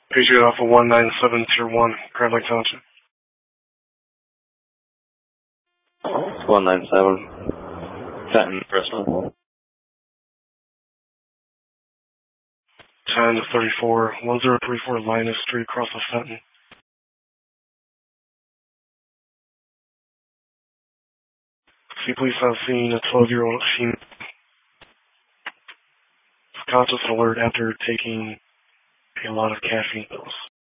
Patriot Alpha 197 Tier 1, Grand Lake Township. 197. Fenton, Bristol. 10-34, 1034 Linus Street, across the Fenton. See police on scene, a 12-year-old female conscious and alert after taking a lot of caffeine pills.